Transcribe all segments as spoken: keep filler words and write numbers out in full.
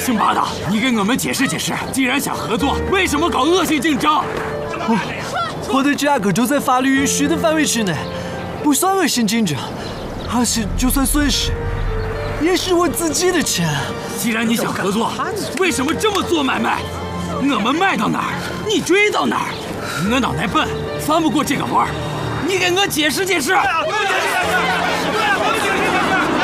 辛巴的，你给我们解释解释，既然想合作，为什么搞恶性竞争？ 我我的价格就在法律允许的范围之内，不算恶性竞争，而且就算损失，也是我自己的钱。 既然你想合作，为什么这么做买卖？我们卖到哪儿，你追到哪儿。我脑袋笨，翻不过这个弯儿，你给我解释解释。对啊，给我解释解释。对啊，给我解释解释。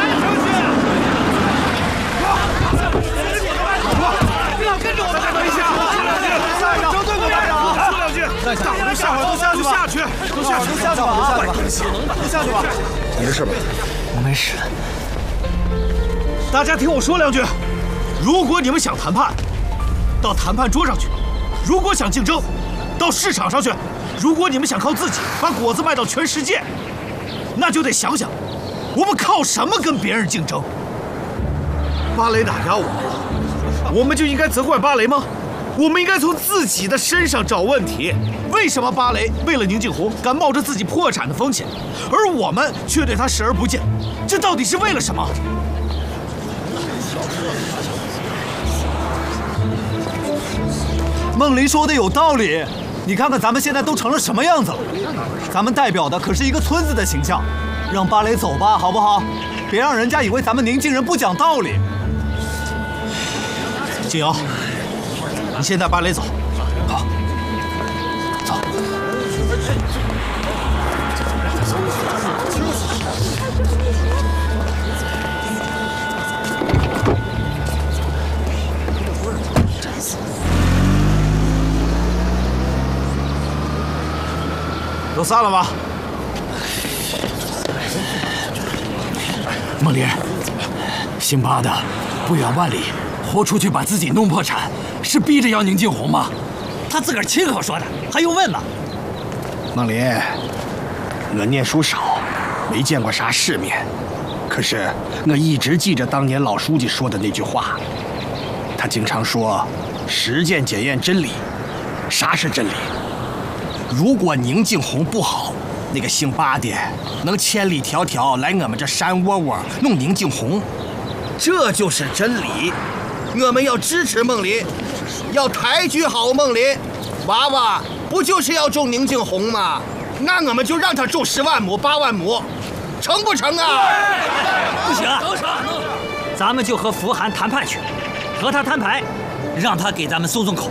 跟着我们等一下，下一场，周队部队长，说两句，大伙都下会都下去吧，都下去，都下去吧，都下去吧，都下去吧。 没事吧？ 我没事。 大家听我说两句，如果你们想谈判，到谈判桌上去；如果想竞争，到市场上去；如果你们想靠自己把果子卖到全世界，那就得想想，我们靠什么跟别人竞争？芭蕾打压我们，我们就应该责怪芭蕾吗？我们应该从自己的身上找问题。为什么芭蕾为了宁静红敢冒着自己破产的风险，而我们却对他视而不见？这到底是为了什么？ 梦玲说的有道理，你看看咱们现在都成了什么样子了？咱们代表的可是一个村子的形象，让芭蕾走吧，好不好？别让人家以为咱们宁静人不讲道理。 静瑶，你先带芭蕾走。 好，走。 都散了吧。 孟林，辛巴的不远万里，豁出去把自己弄破产，是逼着要宁静红吗？ 他自个儿亲口说的，还用问吗？ 孟林，我念书少，没见过啥世面，可是我一直记着当年老书记说的那句话，他经常说，实践检验真理。啥是真理？如果宁静红不好，那个姓巴的能千里迢迢来我们这山窝窝弄宁静红，这就是真理。我们要支持孟林，要抬举好孟林。娃娃不就是要种宁静红吗？那我们就让他种十万亩、八万亩，成不成啊？ 不行啊，咱们就和福涵谈判去，和他摊牌，让他给咱们松松口。